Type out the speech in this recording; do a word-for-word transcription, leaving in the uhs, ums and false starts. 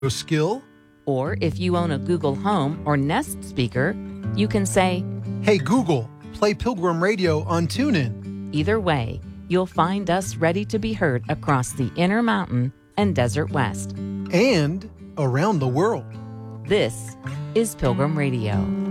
skill. Or if you own a Google Home or Nest speaker, you can say, "Hey Google, play Pilgrim Radio on TuneIn." Either way, you'll find us ready to be heard across the Intermountain and Desert West. And around the world. This is Pilgrim Radio.